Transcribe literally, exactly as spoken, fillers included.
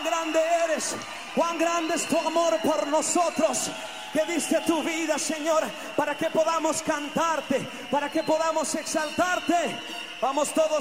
Cuán grande eres, cuán grande es tu amor por nosotros, que diste tu vida, Señor, para que podamos cantarte, para que podamos exaltarte. Vamos todos